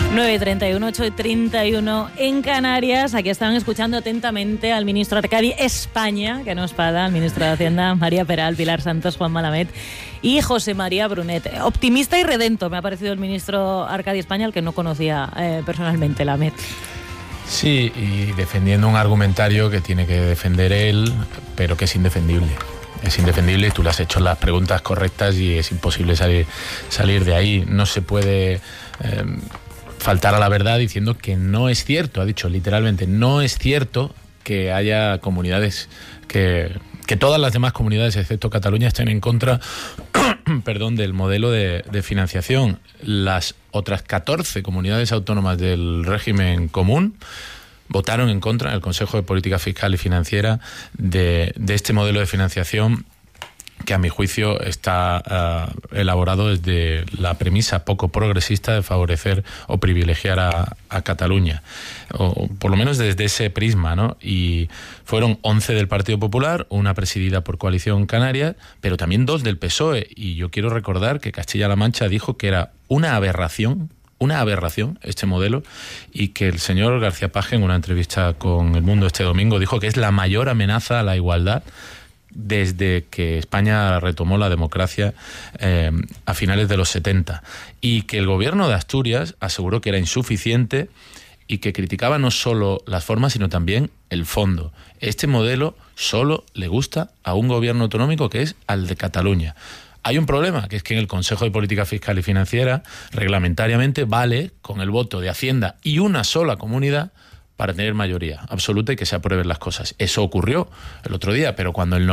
9:31, 8:31 en Canarias. Aquí estaban escuchando atentamente al ministro Arcadi España, que no es Pada, al ministro de Hacienda, María Peral, Pilar Santos, Juan Malamed y José María Brunet. Optimista y redento me ha parecido el ministro Arcadi España, al que no conocía personalmente, Lamed. Sí, y defendiendo un argumentario que tiene que defender él, pero que es indefendible. Es indefendible y tú le has hecho las preguntas correctas y es imposible salir de ahí. No se puede faltar a la verdad diciendo que no es cierto, ha dicho literalmente, no es cierto que haya comunidades, que todas las demás comunidades, excepto Cataluña, estén en contra perdón, del modelo de financiación. Las otras 14 comunidades autónomas del régimen común votaron en contra en el Consejo de Política Fiscal y Financiera de este modelo de financiación, que a mi juicio está elaborado desde la premisa poco progresista de favorecer o privilegiar a Cataluña, o por lo menos desde ese prisma, ¿no? Y fueron 11 del Partido Popular, una presidida por Coalición Canaria, pero también 2 del PSOE, y yo quiero recordar que Castilla-La Mancha dijo que era una aberración este modelo, y que el señor García Paje, en una entrevista con El Mundo este domingo, dijo que es la mayor amenaza a la igualdad desde que España retomó la democracia a finales de los 70, y que el gobierno de Asturias aseguró que era insuficiente y que criticaba no solo las formas sino también el fondo. Este modelo solo le gusta a un gobierno autonómico, que es al de Cataluña. Hay un problema, que es que en el Consejo de Política Fiscal y Financiera reglamentariamente vale con el voto de Hacienda y una sola comunidad para tener mayoría absoluta y que se aprueben las cosas. Eso ocurrió el otro día, pero cuando el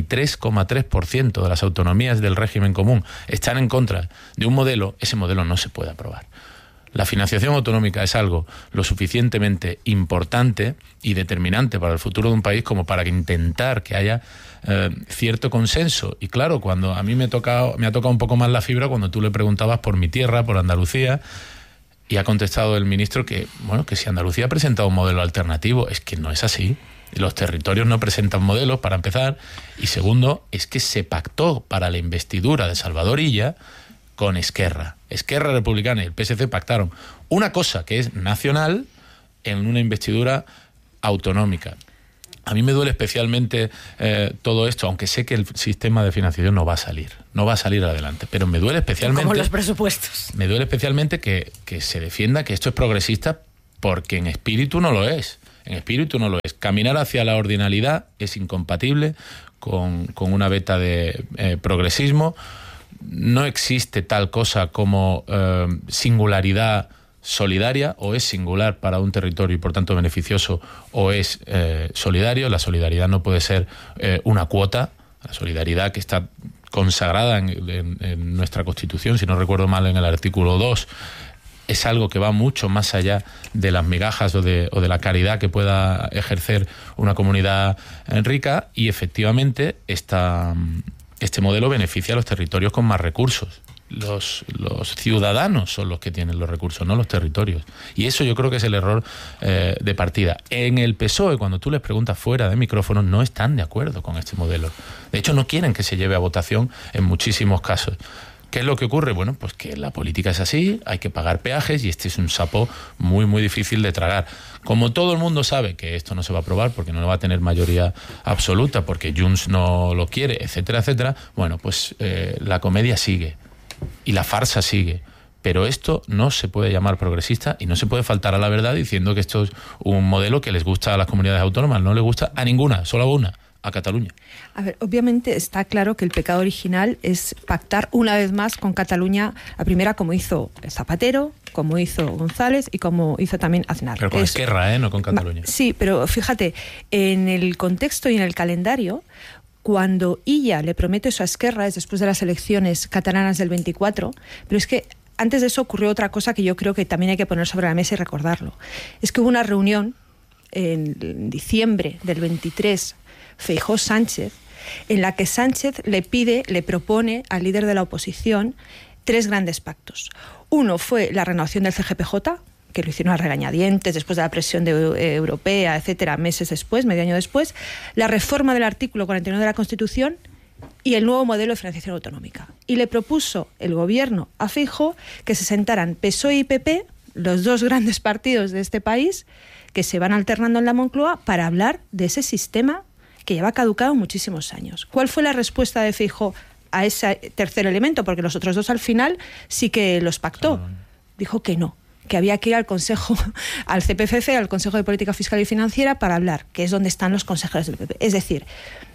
93,3% de las autonomías del régimen común están en contra de un modelo, ese modelo no se puede aprobar. La financiación autonómica es algo lo suficientemente importante y determinante para el futuro de un país como para intentar que haya cierto consenso. Y claro, cuando a mí me ha tocado un poco más la fibra cuando tú le preguntabas por mi tierra, por Andalucía, y ha contestado el ministro que si Andalucía ha presentado un modelo alternativo, es que no es así. Los territorios no presentan modelos, para empezar, y segundo, es que se pactó para la investidura de Salvador Illa con Esquerra Republicana y el PSC pactaron una cosa que es nacional en una investidura autonómica. A mí me duele especialmente todo esto, aunque sé que el sistema de financiación no va a salir adelante, pero me duele especialmente... Como los presupuestos. Me duele especialmente que se defienda que esto es progresista, porque en espíritu no lo es. Caminar hacia la ordinalidad es incompatible con una veta de progresismo. No existe tal cosa como singularidad solidaria. O es singular para un territorio y por tanto beneficioso, o es solidario. La solidaridad no puede ser una cuota. La solidaridad, que está consagrada en nuestra Constitución, si no recuerdo mal, en el artículo 2, es algo que va mucho más allá de las migajas o de la caridad que pueda ejercer una comunidad rica, y efectivamente este modelo beneficia a los territorios con más recursos. Los ciudadanos son los que tienen los recursos, no los territorios. Y eso yo creo que es el error de partida. En el PSOE, cuando tú les preguntas fuera de micrófono, no están de acuerdo con este modelo. De hecho, no quieren que se lleve a votación en muchísimos casos. ¿Qué es lo que ocurre? Bueno, pues que la política es así, hay que pagar peajes, y este es un sapo muy, muy difícil de tragar. Como todo el mundo sabe que esto no se va a aprobar porque no va a tener mayoría absoluta, porque Junts no lo quiere, etcétera, etcétera, bueno, pues la comedia sigue y la farsa sigue. Pero esto no se puede llamar progresista y no se puede faltar a la verdad diciendo que esto es un modelo que les gusta a las comunidades autónomas. No les gusta a ninguna, solo a una, a Cataluña. A ver, obviamente está claro que el pecado original es pactar una vez más con Cataluña, la primera como hizo Zapatero, como hizo González y como hizo también Aznar. Pero con Esquerra, no con Cataluña. Sí, pero fíjate, en el contexto y en el calendario, cuando Illa le promete eso a Esquerra es después de las elecciones catalanas del 24, pero es que antes de eso ocurrió otra cosa que yo creo que también hay que poner sobre la mesa y recordarlo. Es que hubo una reunión en diciembre del 23, Feijóo-Sánchez, en la que Sánchez le propone al líder de la oposición 3 grandes pactos. Uno fue la renovación del CGPJ, que lo hicieron a regañadientes después de la presión europea, etcétera, meses después, medio año después, la reforma del artículo 49 de la Constitución y el nuevo modelo de financiación autonómica. Y le propuso el gobierno a Feijóo que se sentaran PSOE y PP, los dos grandes partidos de este país que se van alternando en la Moncloa para hablar de ese sistema que lleva caducado muchísimos años. ¿Cuál fue la respuesta de Feijóo a ese tercer elemento? Porque los otros dos al final sí que los pactó. Dijo que no, que había que ir al Consejo, al CPFF, al Consejo de Política Fiscal y Financiera, para hablar, que es donde están los consejeros del PP. Es decir,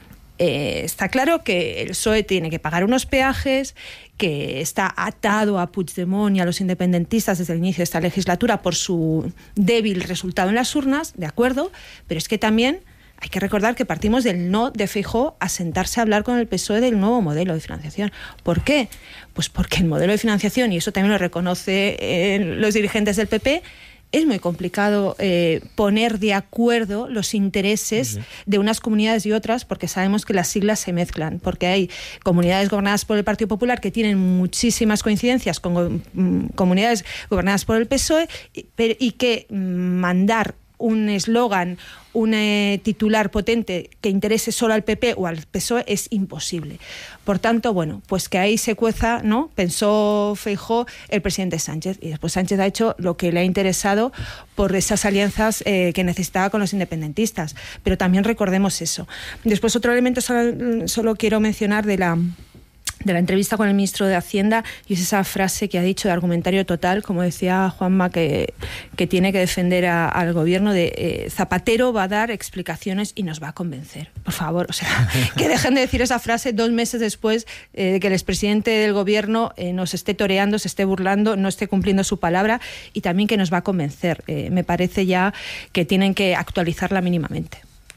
está claro que el PSOE tiene que pagar unos peajes, que está atado a Puigdemont y a los independentistas desde el inicio de esta legislatura por su débil resultado en las urnas, de acuerdo, pero es que también hay que recordar que partimos del no de Feijóo a sentarse a hablar con el PSOE del nuevo modelo de financiación. ¿Por qué? Pues porque el modelo de financiación, y eso también lo reconocen los dirigentes del PP, es muy complicado poner de acuerdo los intereses de unas comunidades y otras, porque sabemos que las siglas se mezclan, porque hay comunidades gobernadas por el Partido Popular que tienen muchísimas coincidencias con comunidades gobernadas por el PSOE y que mandar un eslogan, un titular potente que interese solo al PP o al PSOE es imposible. Por tanto, bueno, pues que ahí se cueza, ¿no? Pensó Feijóo el presidente Sánchez, y después Sánchez ha hecho lo que le ha interesado por esas alianzas que necesitaba con los independentistas. Pero también recordemos eso. Después otro elemento solo quiero mencionar de la entrevista con el ministro de Hacienda, y es esa frase que ha dicho de argumentario total, como decía Juanma, que tiene que defender al gobierno de Zapatero va a dar explicaciones y nos va a convencer. Por favor, o sea, que dejen de decir esa frase 2 meses después de que el expresidente del gobierno nos esté toreando, se esté burlando, no esté cumpliendo su palabra, y también que nos va a convencer. Me parece ya que tienen que actualizarla mínimamente.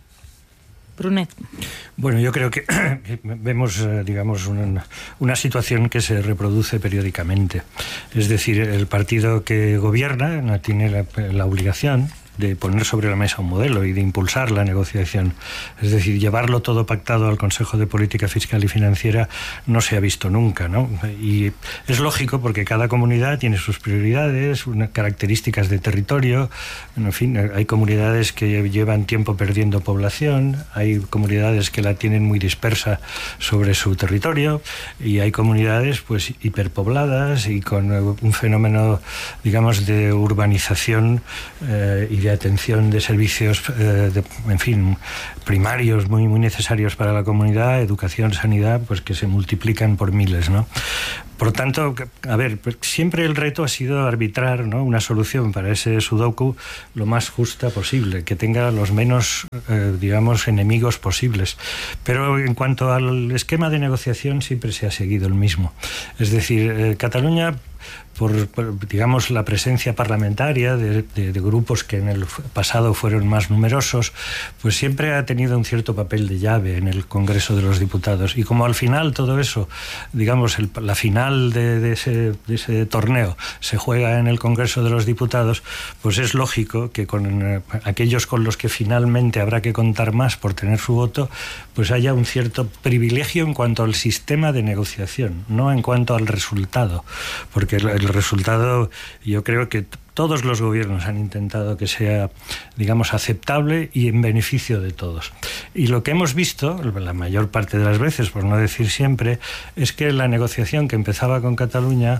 Brunet. Bueno, yo creo que vemos, digamos, una situación que se reproduce periódicamente. Es decir, el partido que gobierna tiene la obligación de poner sobre la mesa un modelo y de impulsar la negociación. Es decir, llevarlo todo pactado al Consejo de Política Fiscal y Financiera no se ha visto nunca, ¿no? Y es lógico porque cada comunidad tiene sus prioridades, unas características de territorio. En fin, hay comunidades que llevan tiempo perdiendo población, hay comunidades que la tienen muy dispersa sobre su territorio, y hay comunidades pues hiperpobladas y con un fenómeno, digamos, de urbanización y de atención de servicios, en fin, primarios muy, muy necesarios para la comunidad, educación, sanidad, pues que se multiplican por miles, ¿no? Por tanto, a ver, siempre el reto ha sido arbitrar, ¿no?, una solución para ese sudoku lo más justa posible, que tenga los menos, digamos, enemigos posibles. Pero en cuanto al esquema de negociación, siempre se ha seguido el mismo. Es decir, Cataluña, por digamos la presencia parlamentaria de grupos que en el pasado fueron más numerosos, pues siempre ha tenido un cierto papel de llave en el Congreso de los Diputados. Y como al final todo eso, digamos, la final de ese torneo se juega en el Congreso de los Diputados, pues es lógico que con aquellos con los que finalmente habrá que contar más por tener su voto, pues haya un cierto privilegio en cuanto al sistema de negociación, no en cuanto al resultado, porque el resultado, yo creo que todos los gobiernos han intentado que sea, digamos, aceptable y en beneficio de todos. Y lo que hemos visto, la mayor parte de las veces, por no decir siempre, es que la negociación que empezaba con Cataluña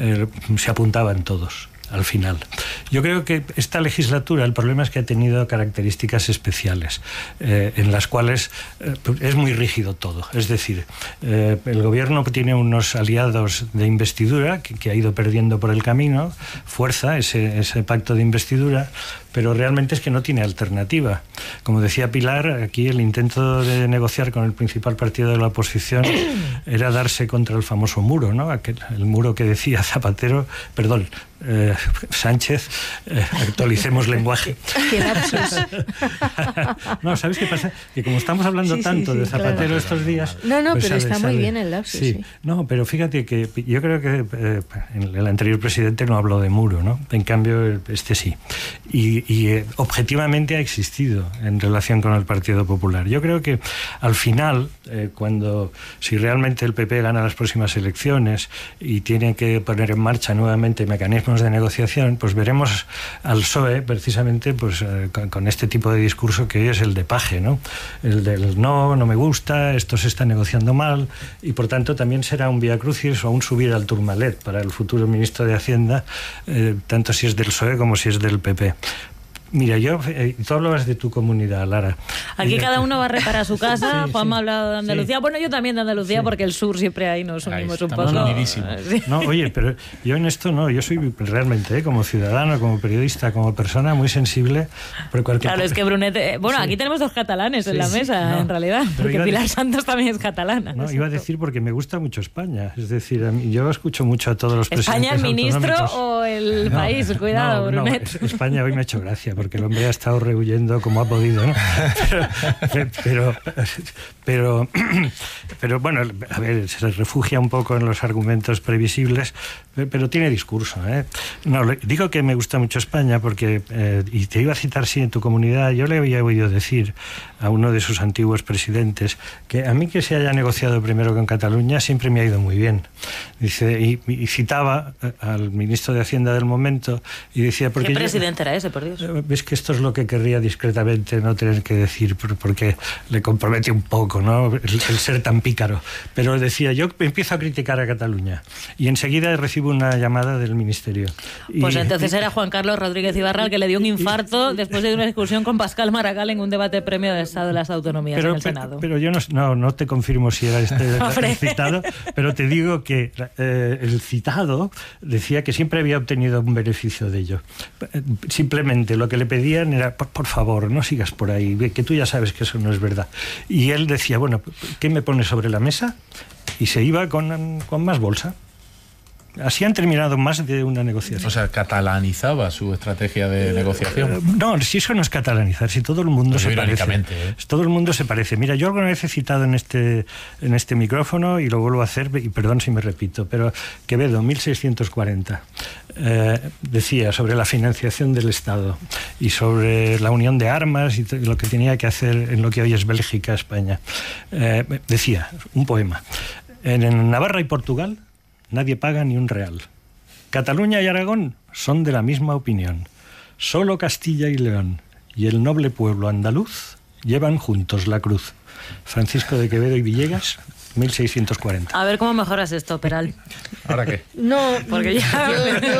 se apuntaban todos al final. Yo creo que esta legislatura, el problema es que ha tenido características especiales, en las cuales es muy rígido todo. Es decir, el gobierno tiene unos aliados de investidura que ha ido perdiendo por el camino, fuerza ese pacto de investidura, pero realmente es que no tiene alternativa. Como decía Pilar, aquí el intento de negociar con el principal partido de la oposición era darse contra el famoso muro, ¿no? El muro que decía Sánchez, actualicemos lenguaje. ¡Qué lapsus! No, ¿sabes qué pasa? Que como estamos hablando tanto de Zapatero, claro, estos días... No, pues pero está muy bien el lapsus. Sí. No, pero fíjate que yo creo que el anterior presidente no habló de muro, ¿no? En cambio, este sí. Y objetivamente ha existido en relación con el Partido Popular. Yo creo que al final, si realmente el PP gana las próximas elecciones y tiene que poner en marcha nuevamente mecanismos mecanismos de negociación, pues veremos al PSOE precisamente pues con este tipo de discurso que hoy es el de Paje, ¿no? El del no me gusta, esto se está negociando mal, y por tanto también será un viacrucis o un subir al Tourmalet para el futuro ministro de Hacienda, tanto si es del PSOE como si es del PP. Mira, tú hablabas de tu comunidad, Lara. Aquí cada uno va a reparar su casa. Sí, Juanma ha hablado de Andalucía. Sí. Bueno, yo también de Andalucía, porque el sur siempre ahí nos unimos un poco. Unidísimos. No, oye, pero yo en esto no, yo soy realmente, como ciudadano, como periodista, como persona muy sensible por cualquier... Claro, es que Brunet... Bueno, sí. Aquí tenemos dos catalanes en la mesa, no, en realidad, porque Pilar Santos también es catalana. No, iba a decir porque me gusta mucho España. Es decir, yo escucho mucho a todos los presidentes ¿España el ministro autonómicos. o el país? Cuidado, Brunet. España hoy me ha hecho gracia, porque el hombre ha estado rehuyendo como ha podido, ¿no? Pero bueno, a ver, se refugia un poco en los argumentos previsibles, pero tiene discurso, ¿eh? No, digo que me gusta mucho España porque, y te iba a citar, sí, en tu comunidad, yo le había oído decir a uno de sus antiguos presidentes que a mí que se haya negociado primero con Cataluña siempre me ha ido muy bien. Dice, y citaba al ministro de Hacienda del momento y decía... ¿Qué presidente era ese, por Dios? Ves que esto es lo que querría discretamente no tener que decir, porque le compromete un poco, ¿no? El ser tan pícaro. Pero decía, yo empiezo a criticar a Cataluña y enseguida recibo una llamada del ministerio. Pues entonces era Juan Carlos Rodríguez Ibarra el que le dio un infarto después de una discusión con Pascal Maragall en un debate premio de Estado de las Autonomías en el Senado. Pero yo no te confirmo si era el citado, pero te digo que el citado decía que siempre había obtenido un beneficio de ello. Simplemente lo que le pedían era, por favor, no sigas por ahí, que tú ya sabes que eso no es verdad. Y él decía, bueno, ¿qué me pones sobre la mesa? Y se iba con más bolsa. Así han terminado más de una negociación. O sea, catalanizaba su estrategia de negociación. No, si eso no es catalanizar, si todo el mundo pues se parece. Todo el mundo se parece. Mira, yo alguna vez he citado en este micrófono, y lo vuelvo a hacer, y perdón si me repito, pero Quevedo, 1640, decía sobre la financiación del Estado y sobre la unión de armas y lo que tenía que hacer en lo que hoy es Bélgica, España. Decía, un poema, en Navarra y Portugal nadie paga ni un real. Cataluña y Aragón son de la misma opinión. Solo Castilla y León y el noble pueblo andaluz llevan juntos la cruz. Francisco de Quevedo y Villegas, 1640. A ver cómo mejoras esto, Peral. ¿Ahora qué? No, porque ya...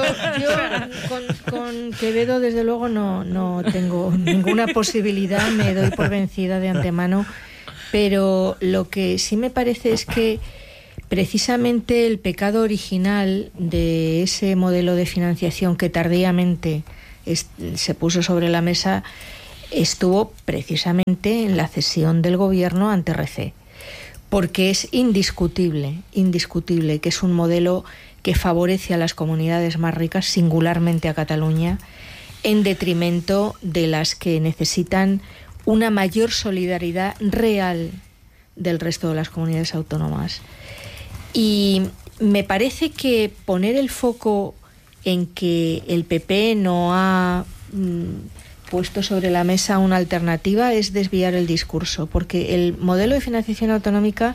yo con Quevedo desde luego no tengo ninguna posibilidad, me doy por vencida de antemano, pero lo que sí me parece es que precisamente el pecado original de ese modelo de financiación que tardíamente se puso sobre la mesa estuvo precisamente en la cesión del gobierno ante RC, porque es indiscutible que es un modelo que favorece a las comunidades más ricas, singularmente a Cataluña, en detrimento de las que necesitan una mayor solidaridad real del resto de las comunidades autónomas. Y me parece que poner el foco en que el PP no ha puesto sobre la mesa una alternativa es desviar el discurso, porque el modelo de financiación autonómica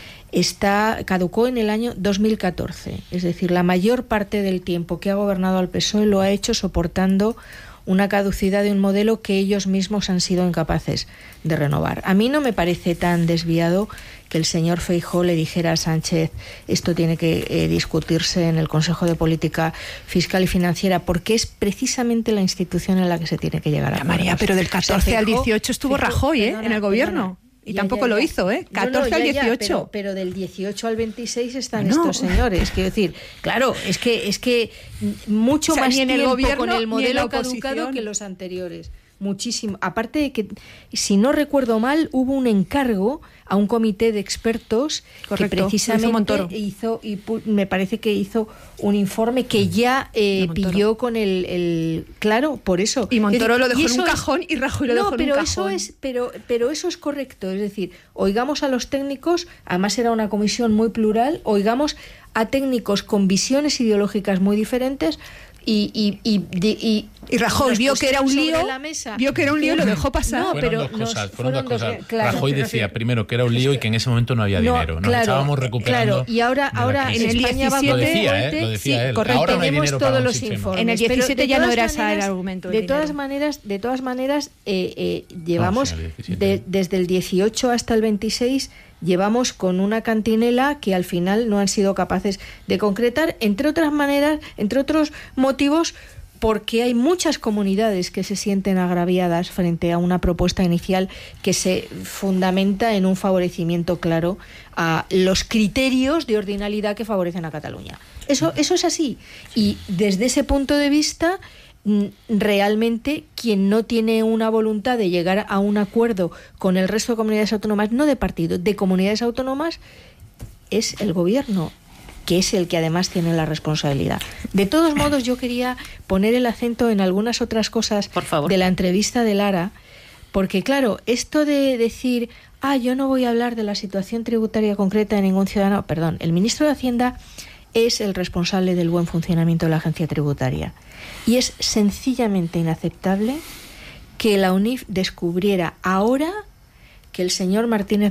caducó en el año 2014, es decir, la mayor parte del tiempo que ha gobernado al PSOE lo ha hecho soportando una caducidad de un modelo que ellos mismos han sido incapaces de renovar. A mí no me parece tan desviado que el señor Feijóo le dijera a Sánchez esto tiene que discutirse en el Consejo de Política Fiscal y Financiera, porque es precisamente la institución en la que se tiene que llegar a María, pero del 14 al 18 estuvo Rajoy, perdona, en el gobierno. Y tampoco lo hizo, ¿eh? 14 al 18. Pero del 18 al 26 están estos señores. Quiero decir, claro, es que mucho más ni en el tiempo gobierno, con el modelo caducado que los anteriores. Muchísimo. Aparte de que, si no recuerdo mal, hubo un encargo a un comité de expertos. Correcto, que precisamente hizo, y me parece que hizo un informe que ya pilló con el claro, por eso. Y Montoro lo dejó en un cajón y Rajoy lo dejó en un cajón. Pero eso es correcto, es decir, oigamos a los técnicos, además era una comisión muy plural, oigamos a técnicos con visiones ideológicas muy diferentes Y Rajoy vio que era un lío, y lo dejó pasar. No, fueron dos cosas. Claro, Rajoy decía primero que era un lío y que en ese momento no había dinero. Nos estábamos recuperando. Claro, y ahora en el España va lo decía él. Sí, correcto. Ahora no hay tenemos dinero todos para los informes. En el 17 ya no era ese el argumento. De todas maneras, llevamos desde el 18 hasta el 26 llevamos con una cantinela que al final no han sido capaces de concretar, entre otros motivos, porque hay muchas comunidades que se sienten agraviadas frente a una propuesta inicial que se fundamenta en un favorecimiento claro a los criterios de ordinalidad que favorecen a Cataluña. Eso es así. Y desde ese punto de vista, realmente quien no tiene una voluntad de llegar a un acuerdo con el resto de comunidades autónomas, no de partido, de comunidades autónomas, es el gobierno, que es el que además tiene la responsabilidad. De todos modos, yo quería poner el acento en algunas otras cosas de la entrevista de Lara, porque claro, esto de decir, yo no voy a hablar de la situación tributaria concreta de ningún ciudadano, perdón, el ministro de Hacienda es el responsable del buen funcionamiento de la agencia tributaria. Y es sencillamente inaceptable que la UNIF descubriera ahora que el señor Martínez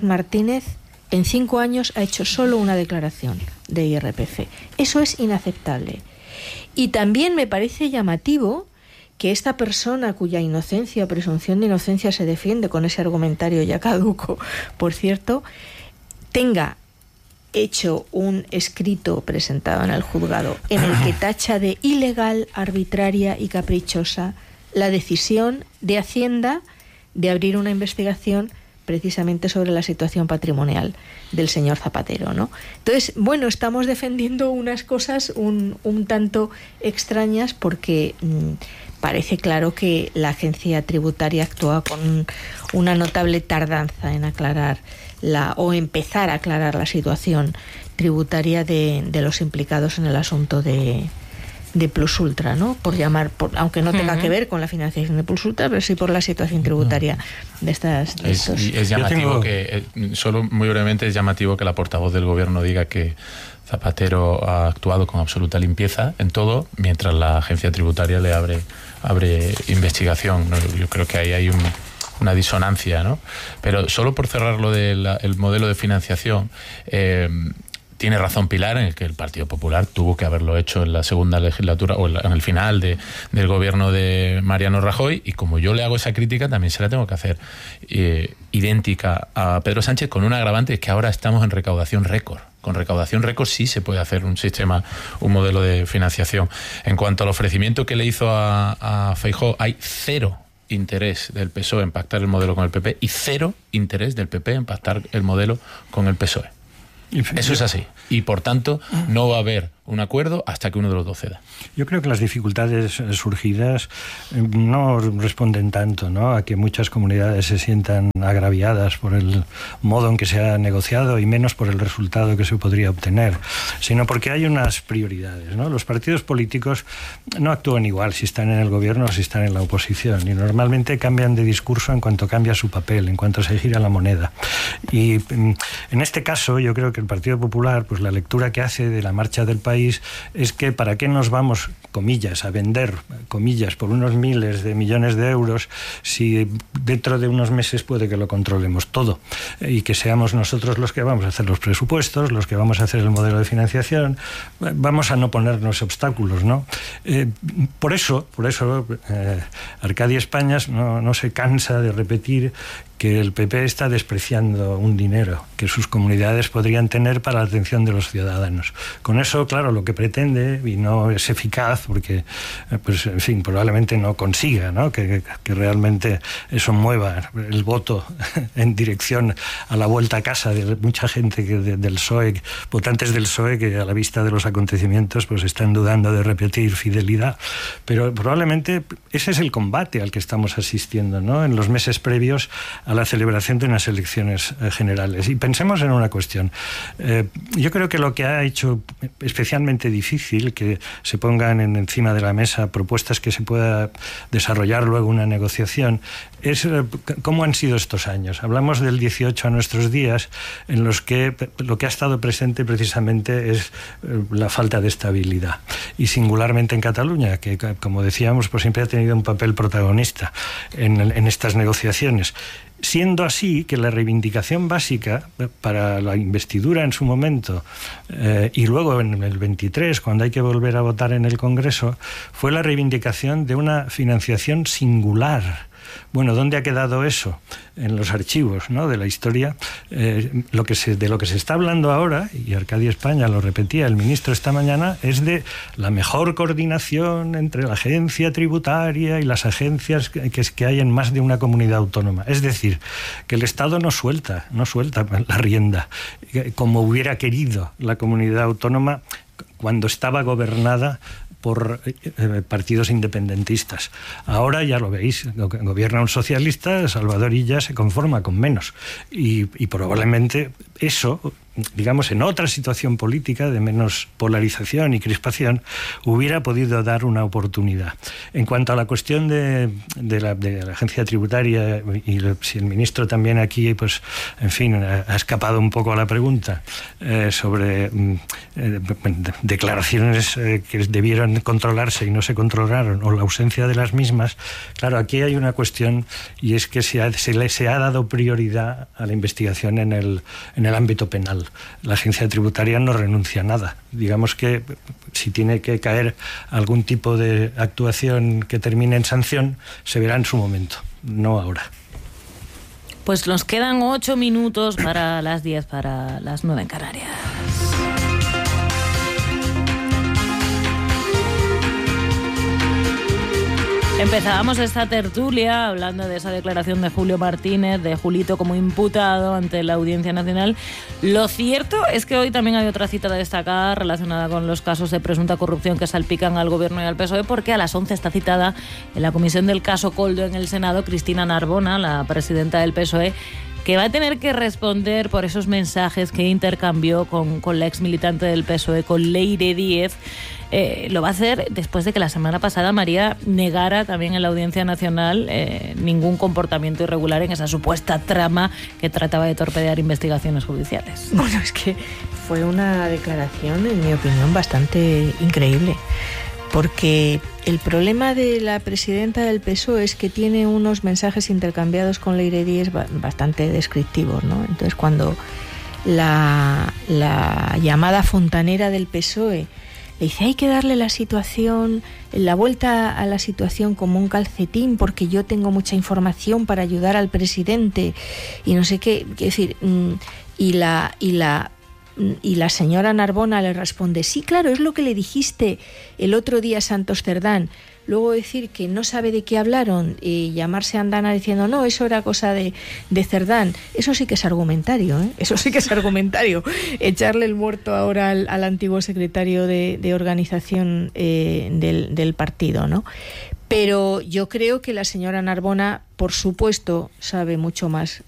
en 5 años ha hecho solo una declaración de IRPF. Eso es inaceptable. Y también me parece llamativo que esta persona cuya inocencia o presunción de inocencia se defiende con ese argumentario ya caduco, por cierto, tenga hecho un escrito presentado en el juzgado en el que tacha de ilegal, arbitraria y caprichosa la decisión de Hacienda de abrir una investigación precisamente sobre la situación patrimonial del señor Zapatero, ¿no? Entonces, bueno, estamos defendiendo unas cosas un tanto extrañas porque parece claro que la agencia tributaria actúa con una notable tardanza en aclarar o empezar a aclarar la situación tributaria de los implicados en el asunto de Plus Ultra, ¿no? Aunque no tenga que ver con la financiación de Plus Ultra, pero sí por la situación tributaria de estos. Es llamativo solo muy brevemente, es llamativo que la portavoz del gobierno diga que Zapatero ha actuado con absoluta limpieza en todo, mientras la agencia tributaria le abre investigación, ¿no? Yo creo que ahí hay una disonancia, ¿no? Pero solo por cerrar lo del modelo de financiación, tiene razón Pilar en el que el Partido Popular tuvo que haberlo hecho en la segunda legislatura o en el final del gobierno de Mariano Rajoy, y como yo le hago esa crítica, también se la tengo que hacer idéntica a Pedro Sánchez, con un agravante, es que ahora estamos en recaudación récord. Con recaudación récord sí se puede hacer un modelo de financiación. En cuanto al ofrecimiento que le hizo a Feijóo, hay cero interés del PSOE en pactar el modelo con el PP y cero interés del PP en pactar el modelo con el PSOE. Eso es así. Y por tanto, no va a haber un acuerdo hasta que uno de los dos ceda. Yo creo que las dificultades surgidas no responden tanto, ¿no?, a que muchas comunidades se sientan agraviadas por el modo en que se ha negociado y menos por el resultado que se podría obtener, sino porque hay unas prioridades, ¿no? Los partidos políticos no actúan igual si están en el gobierno o si están en la oposición, y normalmente cambian de discurso en cuanto cambia su papel, en cuanto se gira la moneda. Y en este caso yo creo que el Partido Popular, pues la lectura que hace de la marcha del país es que para qué nos vamos, comillas, a vender, comillas, por unos miles de millones de euros si dentro de unos meses puede que lo controlemos todo y que seamos nosotros los que vamos a hacer los presupuestos, los que vamos a hacer el modelo de financiación, vamos a no ponernos obstáculos, ¿no? Por eso Arcadia Españas no se cansa de repetir que el PP está despreciando un dinero que sus comunidades podrían tener para la atención de los ciudadanos. Con eso, claro, lo que pretende, y no es eficaz porque, pues, en fin, probablemente no consiga, ¿no?, que realmente eso mueva el voto en dirección a la vuelta a casa de mucha gente del PSOE, votantes del PSOE, que a la vista de los acontecimientos pues están dudando de repetir fidelidad. Pero probablemente ese es el combate al que estamos asistiendo, ¿no?, en los meses previos a la celebración de unas elecciones generales. Y pensemos en una cuestión. Yo creo que lo que ha hecho especialmente difícil que se pongan encima de la mesa propuestas que se pueda desarrollar luego una negociación es cómo han sido estos años. Hablamos del 18 a nuestros días, en los que lo que ha estado presente precisamente es la falta de estabilidad. Y singularmente en Cataluña, que como decíamos, pues siempre ha tenido un papel protagonista en estas negociaciones. Siendo así que la reivindicación básica para la investidura en su momento y luego en el 23, cuando hay que volver a votar en el Congreso, fue la reivindicación de una financiación singular. Bueno, ¿dónde ha quedado eso? En los archivos, ¿no?, de la historia. De lo que se está hablando ahora, y Arcadi España lo repetía el ministro esta mañana, es de la mejor coordinación entre la agencia tributaria y las agencias que hay en más de una comunidad autónoma. Es decir, que el Estado no suelta la rienda, como hubiera querido la comunidad autónoma cuando estaba gobernada por partidos independentistas. Ahora ya lo veis, gobierna un socialista, Salvador Illa se conforma con menos. Y probablemente eso, digamos, en otra situación política de menos polarización y crispación, hubiera podido dar una oportunidad. En cuanto a la cuestión de la agencia tributaria, y si el ministro también aquí, pues, en fin, ha escapado un poco a la pregunta sobre declaraciones que debieron controlarse y no se controlaron, o la ausencia de las mismas. Claro, aquí hay una cuestión, y es que se ha dado prioridad a la investigación en el ámbito penal. La agencia tributaria no renuncia a nada. Digamos que si tiene que caer algún tipo de actuación que termine en sanción, se verá en su momento, no ahora. Pues nos quedan 8 minutos para las 10, para las 9 en Canarias. Empezábamos esta tertulia hablando de esa declaración de Julio Martínez, de Julito como imputado ante la Audiencia Nacional. Lo cierto es que hoy también hay otra cita de destacar relacionada con los casos de presunta corrupción que salpican al Gobierno y al PSOE, porque a las 11 está citada en la comisión del caso Koldo en el Senado Cristina Narbona, la presidenta del PSOE, que va a tener que responder por esos mensajes que intercambió con la ex militante del PSOE, con Leire Díez. Lo va a hacer después de que la semana pasada María negara también en la Audiencia Nacional ningún comportamiento irregular en esa supuesta trama que trataba de torpedear investigaciones judiciales. Bueno, es que fue una declaración, en mi opinión, bastante increíble. Porque el problema de la presidenta del PSOE es que tiene unos mensajes intercambiados con Leire Díez bastante descriptivos, ¿no? Entonces, cuando la llamada fontanera del PSOE le dice, hay que darle la vuelta a la situación como un calcetín, porque yo tengo mucha información para ayudar al presidente y no sé qué, quiero decir, y la señora Narbona le responde, sí, claro, es lo que le dijiste el otro día a Santos Cerdán. Luego decir que no sabe de qué hablaron y llamarse a Andana diciendo, no, eso era cosa de Cerdán. Eso sí que es argumentario, ¿eh? Eso sí que es argumentario. Echarle el muerto ahora al antiguo secretario de organización del partido, ¿no? Pero yo creo que la señora Narbona, por supuesto, sabe mucho más